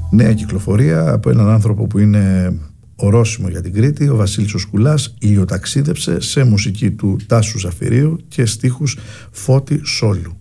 Νέα κυκλοφορία από έναν άνθρωπο που είναι ορόσημο για την Κρήτη, ο Βασίλης ο Σκουλάς. Ηλιοταξίδεψε, σε μουσική του Τάσου Ζαφυρίου και στίχους Φώτη Σόλου.